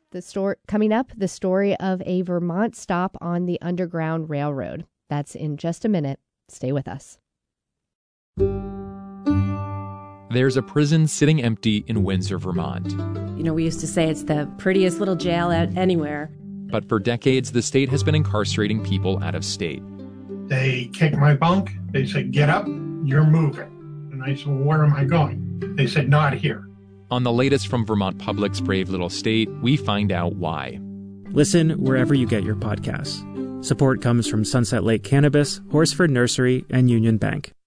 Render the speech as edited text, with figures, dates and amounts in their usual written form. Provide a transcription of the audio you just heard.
Coming up, the story of a Vermont stop on the Underground Railroad. That's in just a minute. Stay with us. There's a prison sitting empty in Windsor, Vermont. You know, we used to say it's the prettiest little jail anywhere. But for decades, the state has been incarcerating people out of state. They kicked my bunk. They said, "Get up, you're moving." And I said, "Well, where am I going?" They said, "Not here." On the latest from Vermont Public's Brave Little State, we find out why. Listen wherever you get your podcasts. Support comes from Sunset Lake Cannabis, Horsford Nursery, and Union Bank.